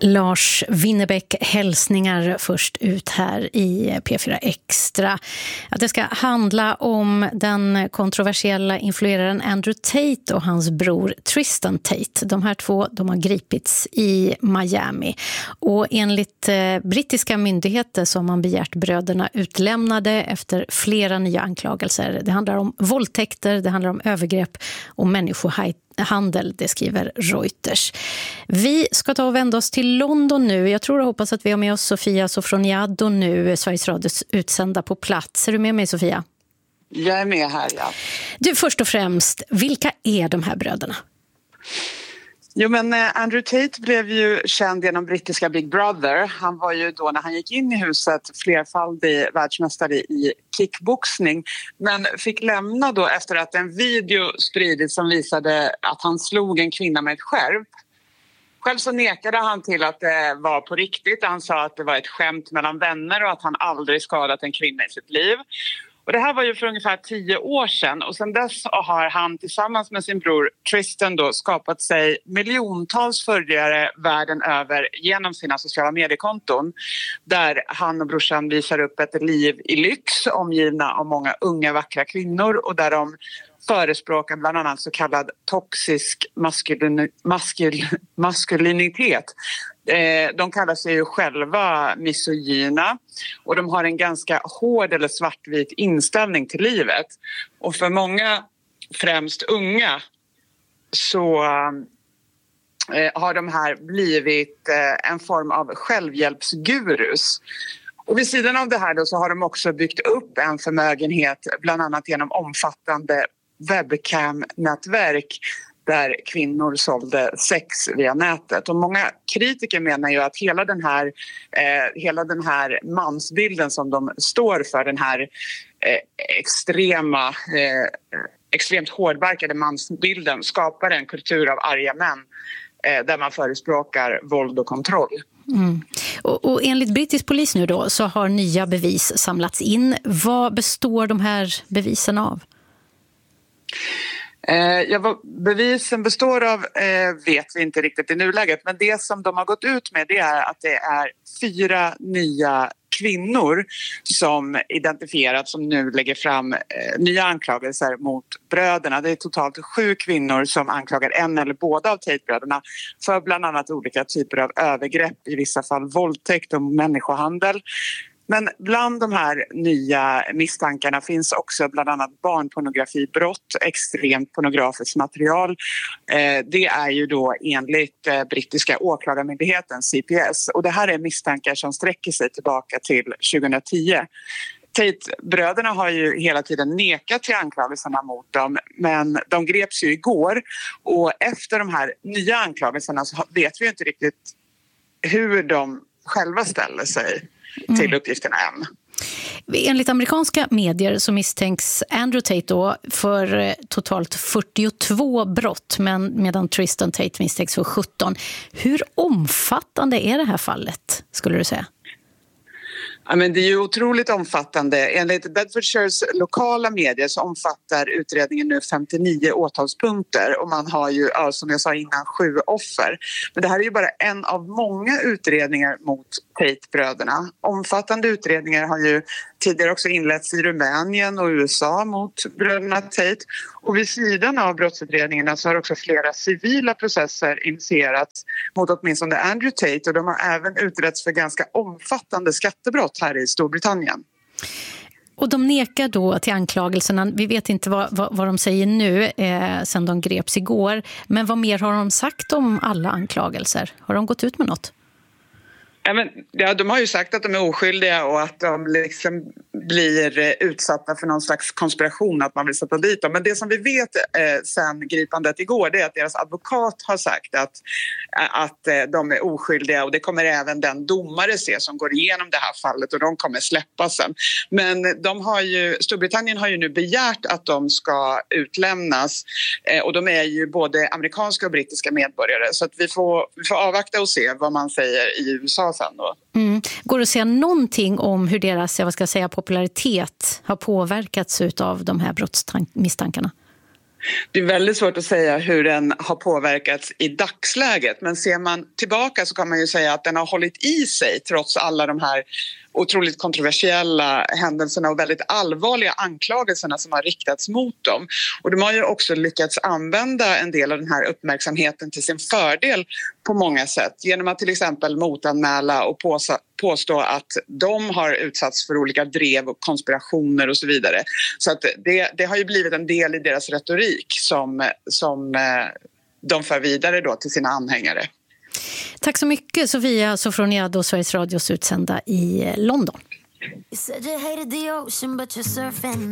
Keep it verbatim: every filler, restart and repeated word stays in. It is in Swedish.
Lars Winnerbäck, hälsningar först ut här i P fyra Extra. Att det ska handla om den kontroversiella influeraren Andrew Tate och hans bror Tristan Tate. De här två de har gripits i Miami. Och enligt eh, brittiska myndigheter så har man begärt bröderna utlämnade efter flera nya anklagelser. Det handlar om våldtäkter, det handlar om övergrepp och människohandel, det skriver Reuters. Vi ska ta och vända oss till London nu. Jag tror och hoppas att vi har med oss Sofia Sofroniado nu, Sveriges Radios utsända på plats. Är du med mig, Sofia? Jag är med här, ja. Du, först och främst, vilka är de här bröderna? Jo, men Andrew Tate blev ju känd genom brittiska Big Brother. Han var ju då när han gick in i huset flerfaldig världsmästare i kickboxning, men fick lämna då efter att en video spridits som visade att han slog en kvinna med ett skärp. Själv så nekade han till att det var på riktigt. Han sa att det var ett skämt mellan vänner och att han aldrig skadat en kvinna i sitt liv. Och det här var ju för ungefär tio år sedan, och sedan dess har han tillsammans med sin bror Tristan då skapat sig miljontals följare världen över genom sina sociala mediekonton, där han och brorsan visar upp ett liv i lyx omgivna av många unga vackra kvinnor, och där de förespråkar bland annat så kallad toxisk maskulin, maskul, maskulinitet. De kallar sig ju själva misogyna, och de har en ganska hård eller svartvit inställning till livet. Och för många, främst unga, så eh, har de här blivit eh, en form av självhjälpsgurus. Och vid sidan av det här då så har de också byggt upp en förmögenhet, bland annat genom omfattande webcam-nätverk där kvinnor sålde sex via nätet. Och många kritiker menar ju att hela den här, eh, hela den här mansbilden som de står för, den här eh, extrema, eh, extremt hårdbarkade mansbilden, skapar en kultur av arga män eh, där man förespråkar våld och kontroll. Mm. Och, och enligt brittisk polis nu då så har nya bevis samlats in. Vad består de här bevisen av? Eh, ja, vad bevisen består av eh, vet vi inte riktigt i nuläget, men det som de har gått ut med det är att det är fyra nya kvinnor som identifierats som nu lägger fram eh, nya anklagelser mot bröderna. Det är totalt sju kvinnor som anklagar en eller båda av Tate-bröderna för bland annat olika typer av övergrepp, i vissa fall våldtäkt och människohandel. Men bland de här nya misstankarna finns också bland annat barnpornografibrott, extremt pornografiskt material. Eh, det är ju då enligt eh, brittiska åklagarmyndigheten C P S. Och det här är misstankar som sträcker sig tillbaka till tjugohundratio. Tate-bröderna har ju hela tiden nekat till anklagelserna mot dem, men de greps ju igår. Och efter de här nya anklagelserna så vet vi ju inte riktigt hur de själva ställer sig till mm. uppgifterna än. Enligt amerikanska medier så misstänks Andrew Tate då för totalt fyrtiotvå brott, men medan Tristan Tate misstänks för sjutton. Hur omfattande är det här fallet, skulle du säga? Ja, men det är ju otroligt omfattande. Enligt Bedfordshires lokala medier så omfattar utredningen nu femtionio åtalspunkter, och man har ju, ja, som jag sa innan, sju offer. Men det här är ju bara en av många utredningar mot Tate-bröderna. Omfattande utredningar har ju tidigare också inletts i Rumänien och U S A mot bröderna Tate. Och vid sidan av brottsutredningarna så har också flera civila processer initierats mot åtminstone Andrew Tate, och de har även utretts för ganska omfattande skattebrott här i Storbritannien. Och de nekar då till anklagelserna. Vi vet inte vad, vad, vad de säger nu eh, sen de greps igår. Men vad mer har de sagt om alla anklagelser? Har de gått ut med något? Ja, men, ja, de har ju sagt att de är oskyldiga och att de liksom blir utsatta för någon slags konspiration, att man vill sätta dit dem. Men det som vi vet eh, sen gripandet igår, det är att deras advokat har sagt att, att eh, de är oskyldiga, och det kommer även den domare se som går igenom det här fallet, och de kommer släppa sen. Men de har ju, Storbritannien har ju nu begärt att de ska utlämnas, eh, och de är ju både amerikanska och brittiska medborgare, så att vi får, vi får avvakta och se vad man säger i U S A sen då. Mm. Går det att säga någonting om hur deras, jag ska säga, popularitet har påverkats av de här brottsmisstankarna? Det är väldigt svårt att säga hur den har påverkats i dagsläget, men ser man tillbaka så kan man ju säga att den har hållit i sig trots alla de här otroligt kontroversiella händelserna och väldigt allvarliga anklagelserna som har riktats mot dem. Och de har ju också lyckats använda en del av den här uppmärksamheten till sin fördel på många sätt. Genom att till exempel motanmäla och påstå att de har utsatts för olika drev och konspirationer och så vidare. Så att det, det har ju blivit en del i deras retorik som, som de för vidare då till sina anhängare. Tack så mycket, Sofia Sofroniadou, Sveriges Radios utsända i London.